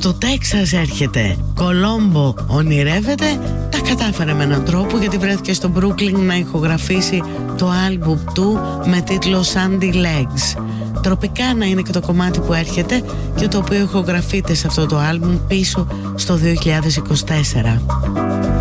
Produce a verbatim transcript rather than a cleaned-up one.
το Τέξας έρχεται. Κολόμπο ονειρεύεται. Τα κατάφερε με έναν τρόπο, γιατί βρέθηκε στο Brooklyn να ηχογραφήσει το άλμπουμ του με τίτλο Sandy Legs. Τροπικάνα είναι και το κομμάτι που έρχεται και το οποίο ηχογραφείται σε αυτό το άλμπουμ πίσω στο δύο χιλιάδες είκοσι τέσσερα.